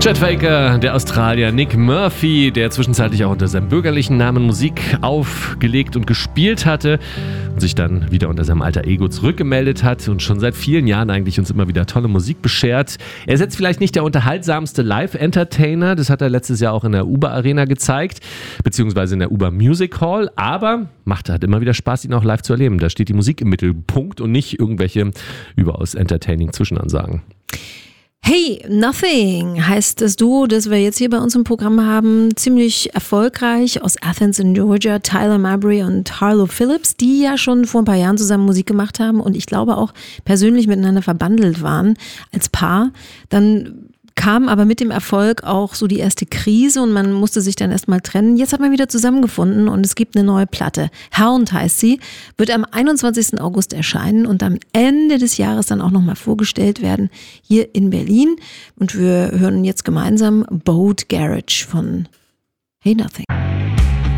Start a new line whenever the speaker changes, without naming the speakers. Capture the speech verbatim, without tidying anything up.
Chet Faker, der Australier Nick Murphy, der zwischenzeitlich auch unter seinem bürgerlichen Namen Musik aufgelegt und gespielt hatte und sich dann wieder unter seinem alter Ego zurückgemeldet hat und schon seit vielen Jahren eigentlich uns immer wieder tolle Musik beschert. Er ist jetzt vielleicht nicht der unterhaltsamste Live-Entertainer, das hat er letztes Jahr auch in der Uber Arena gezeigt, beziehungsweise in der Uber Music Hall, aber macht halt immer wieder Spaß, ihn auch live zu erleben. Da steht die Musik im Mittelpunkt und nicht irgendwelche überaus entertaining Zwischenansagen.
Hey, Nothing heißt das Duo, das wir jetzt hier bei uns im Programm haben, ziemlich erfolgreich aus Athens in Georgia, Tyler Mabry und Harlow Phillips, die ja schon vor ein paar Jahren zusammen Musik gemacht haben und ich glaube auch persönlich miteinander verbandelt waren als Paar. Dann kam aber mit dem Erfolg auch so die erste Krise und man musste sich dann erstmal trennen. Jetzt hat man wieder zusammengefunden und es gibt eine neue Platte. Hound heißt sie, wird am einundzwanzigsten August erscheinen und am Ende des Jahres dann auch nochmal vorgestellt werden hier in Berlin. Und wir hören jetzt gemeinsam Boat Garage von Hey Nothing.